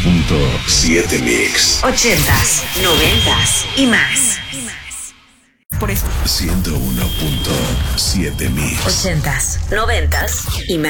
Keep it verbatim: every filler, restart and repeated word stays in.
punto siete Mix. Ochentas, noventas y más. Por esto. ciento uno punto siete Mix. Ochentas, noventas y más.